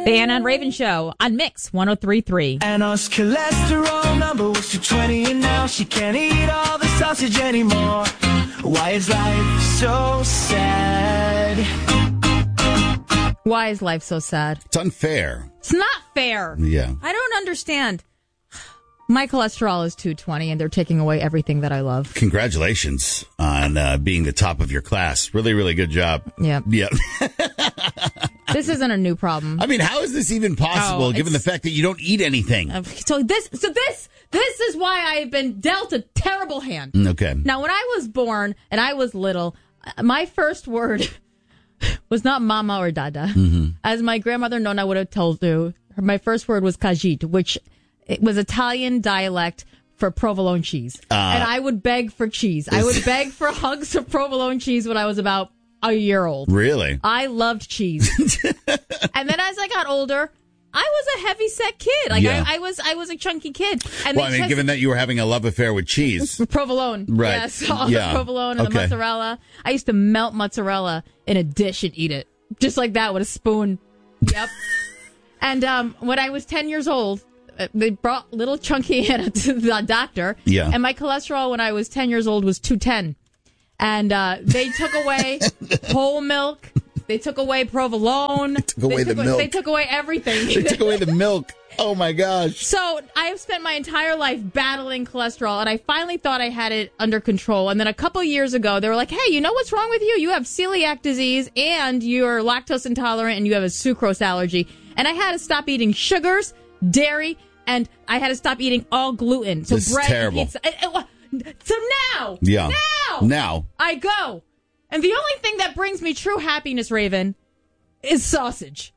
The Anna and Raven Show on Mix 103.3. Anna's cholesterol number was 220 and now she can't eat all the sausage anymore. Why is life so sad? Why is life so sad? It's unfair. It's not fair. Yeah. I don't understand. My cholesterol is 220 and they're taking away everything that I love. Congratulations on being the top of your class. Really, really good job. Yeah. Yeah. This isn't a new problem. I mean, how is this even possible given the fact that you don't eat anything? So this is why I've been dealt a terrible hand. Okay. Now, when I was born and I was little, my first word was not mama or dada. Mm-hmm. As my grandmother Nona would have told you, my first word was kajit, which it was Italian dialect for provolone cheese. And I would beg for cheese. I would beg for hugs of provolone cheese when I was about a year old. Really? I loved cheese. And then as I got older, I was a heavy set kid. Like I was a chunky kid. And well, I mean, given that you were having a love affair with cheese. Provolone. Right. Yes, all the provolone and the mozzarella. I used to melt mozzarella in a dish and eat it. Just like that with a spoon. Yep. And when I was 10 years old, they brought little chunky Anna to the doctor. Yeah. And my cholesterol when I was 10 years old was 210. And they took away whole milk. They took away provolone. They took away the milk. They took away everything. They took away the milk. Oh, my gosh. So I have spent my entire life battling cholesterol, and I finally thought I had it under control. And then a couple years ago, they were like, hey, you know what's wrong with you? You have celiac disease, and you're lactose intolerant, and you have a sucrose allergy. And I had to stop eating sugars, dairy, and I had to stop eating all gluten. So this bread, is terrible. pizza. So now, now I go. And the only thing that brings me true happiness, Raven, is sausage.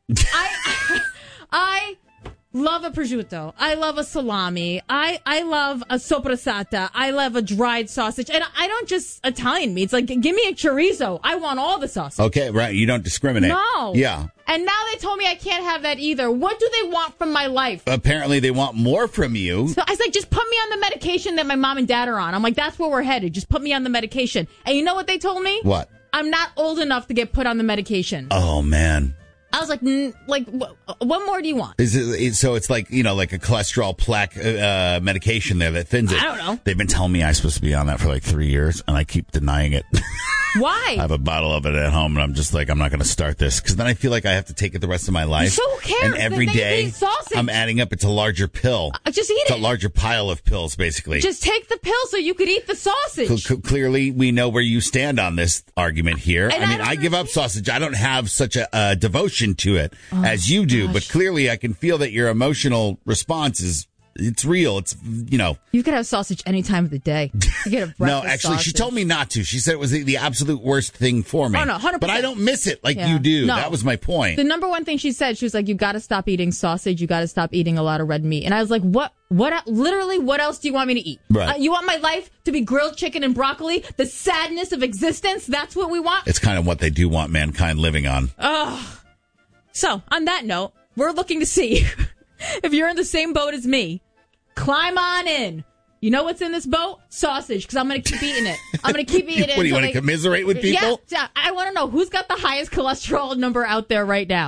I love a prosciutto. I love a salami. I love a sopressata. I love a dried sausage. And I don't just Italian meats. Like, give me a chorizo. I want all the sausage. Okay, right. You don't discriminate. No. Yeah. And now they told me I can't have that either. What do they want from my life? Apparently they want more from you. So I was like, just put me on the medication that my mom and dad are on. I'm like, that's where we're headed. Just put me on the medication. And you know what they told me? What? I'm not old enough to get put on the medication. Oh, man. I was like, what more do you want? So it's like, like a cholesterol plaque medication there that thins it. I don't know. They've been telling me I'm supposed to be on that for like 3 years, and I keep denying it. Why? I have a bottle of it at home, and I'm just like, I'm not going to start this, because then I feel like I have to take it the rest of my life. So who cares? And every day, I'm adding up. It's a larger pill. Just eat it. It's a larger pile of pills, basically. Just take the pill so you could eat the sausage. Clearly, we know where you stand on this argument here. And I give up sausage. I don't have such a devotion to it as you do, but clearly I can feel that your emotional response it's real. It's, You could have sausage any time of the day. You get a breakfast No, actually, sausage. she told me not to. She said it was the absolute worst thing for me. Oh, no, 100%. But I don't miss it like you do. No. That was my point. The number one thing she said, she was like, you got to stop eating sausage. You got to stop eating a lot of red meat. And I was like, what, literally, what else do you want me to eat? Right. You want my life to be grilled chicken and broccoli? The sadness of existence? That's what we want? It's kind of what they do want mankind living on. So, on that note, we're looking to see if you're in the same boat as me. Climb on in. You know what's in this boat? Sausage, because I'm going to keep eating it. I'm going to keep eating it. What, do you want to commiserate with people? Yeah, I want to know who's got the highest cholesterol number out there right now.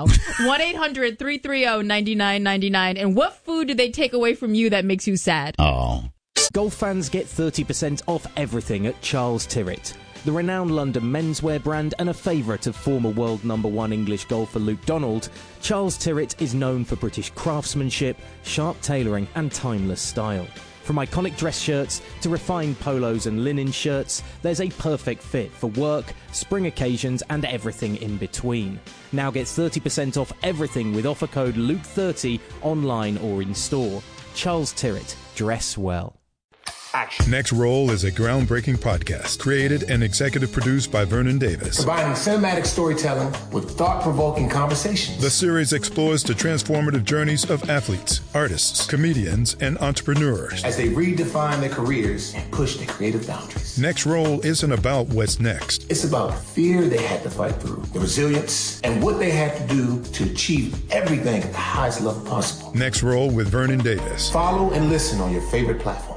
1-800-330-9999. And what food did they take away from you that makes you sad? Oh. Golf fans get 30% off everything at Charles Tyrwhitt. The renowned London menswear brand and a favourite of former world #1 English golfer Luke Donald, Charles Tyrwhitt is known for British craftsmanship, sharp tailoring and timeless style. From iconic dress shirts to refined polos and linen shirts, there's a perfect fit for work, spring occasions and everything in between. Now get 30% off everything with offer code Luke30 online or in store. Charles Tyrwhitt, dress well. Action. Next Roll is a groundbreaking podcast created and executive produced by Vernon Davis. Combining cinematic storytelling with thought-provoking conversations. The series explores the transformative journeys of athletes, artists, comedians, and entrepreneurs as they redefine their careers and push their creative boundaries. Next Roll isn't about what's next. It's about the fear they had to fight through, the resilience, and what they had to do to achieve everything at the highest level possible. Next Roll with Vernon Davis. Follow and listen on your favorite platform.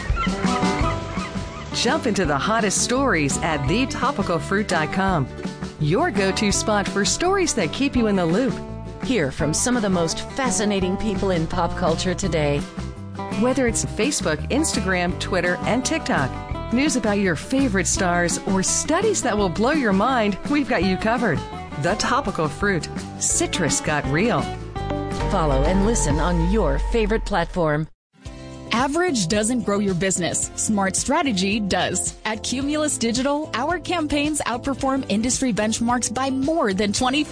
Jump into the hottest stories at thetopicalfruit.com. your go-to spot for stories that keep you in the loop. Hear from some of the most fascinating people in pop culture today. Whether it's Facebook, Instagram, Twitter, and TikTok, news about your favorite stars, or studies that will blow your mind, we've got you covered. The Topical Fruit. Citrus got real. Follow and listen on your favorite platform. Average doesn't grow your business. Smart strategy does. At Cumulus Digital, our campaigns outperform industry benchmarks by more than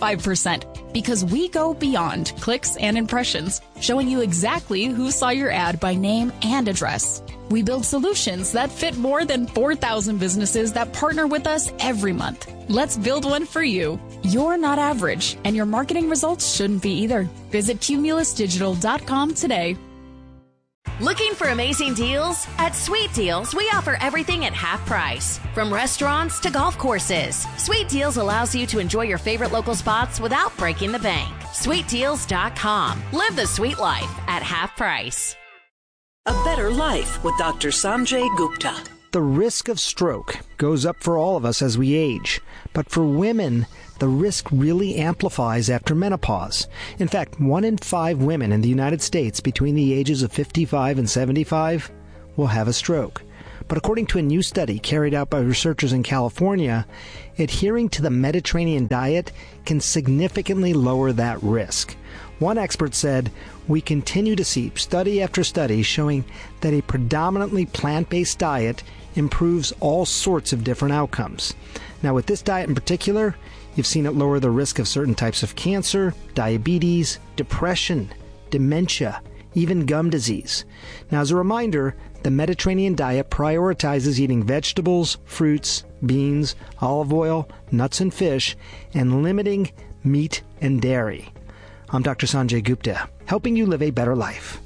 25% because we go beyond clicks and impressions, showing you exactly who saw your ad by name and address. We build solutions that fit more than 4,000 businesses that partner with us every month. Let's build one for you. You're not average, and your marketing results shouldn't be either. Visit cumulusdigital.com today. Looking for amazing deals? At Sweet Deals, we offer everything at half price. From restaurants to golf courses, Sweet Deals allows you to enjoy your favorite local spots without breaking the bank. SweetDeals.com. Live the sweet life at half price. A Better Life with Dr. Sanjay Gupta. The risk of stroke goes up for all of us as we age, but for women, the risk really amplifies after menopause. In fact, 1 in 5 women in the United States between the ages of 55 and 75 will have a stroke. But according to a new study carried out by researchers in California, adhering to the Mediterranean diet can significantly lower that risk. One expert said, "We continue to see study after study showing that a predominantly plant-based diet improves all sorts of different outcomes." Now, with this diet in particular, you've seen it lower the risk of certain types of cancer, diabetes, depression, dementia, even gum disease. Now, as a reminder, the Mediterranean diet prioritizes eating vegetables, fruits, beans, olive oil, nuts and fish, and limiting meat and dairy. I'm Dr. Sanjay Gupta, helping you live a better life.